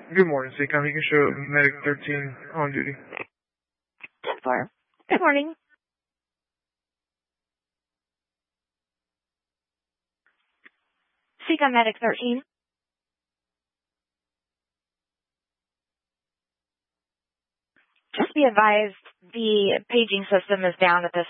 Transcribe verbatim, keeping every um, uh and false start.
Good morning, Seacom. You can show Medic thirteen on duty. ten four. Good morning. Seacom Medic thirteen. Just be advised, the paging system is down at this